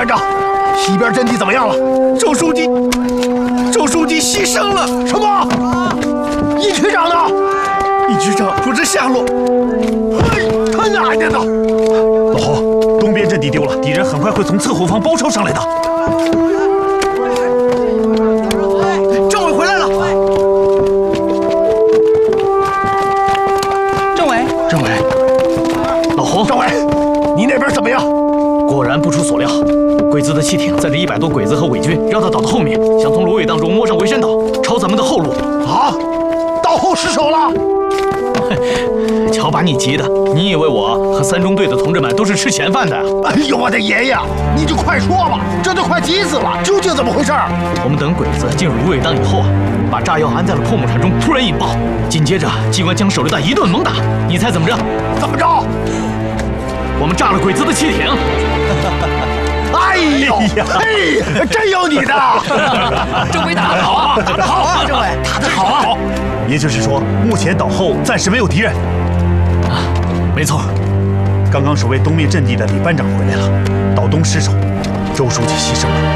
班长，西边阵地怎么样了？ 周书记牺牲了。 什么？一区长呢？ 一区长不知下落。 嘿，他哪去呢？ 老侯，东边阵地丢了，敌人很快会从侧后方包抄上来的。 政委回来了。 政委，老侯， 政委，你那边怎么样？ 果然不出所料，鬼子的汽艇载着100多鬼子和伪军绕到岛的后面，想从芦苇当中摸上围山岛，抄咱们的后路。 啊，岛后失守了。 瞧把你急的！你以为我和3中队的同志们都是吃闲饭的呀？ 哎呦，我的爷爷，你就快说吧，这都快急死了，究竟怎么回事？ 我们等鬼子进入芦苇荡以后啊，把炸药安在了破木船中，突然引爆，紧接着机关枪手榴弹一顿猛打，你猜怎么着？ 怎么着？ 我们炸了鬼子的汽艇。 哎呦，嘿，真有你的！ 政委打得好啊，打得好啊，政委打得好啊！ 也就是说，目前岛后暂时没有敌人。啊，没错。刚刚守卫东面阵地的李班长回来了，岛东失守，周书记牺牲了。